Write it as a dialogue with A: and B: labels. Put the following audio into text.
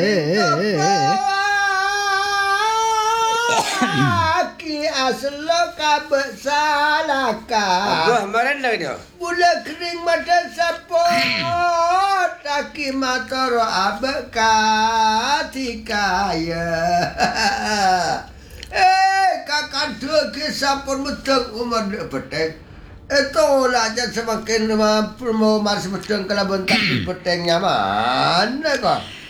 A: Aki aslo kabek salaka.
B: Apa merenda dia?
A: Bula kering mata sapot. Aki matoro abek katikaya. Kakak dua kisapun medeng umar dia peteng. Itulah aja semakin mau mas medeng kalau bentak petengnya mana kok.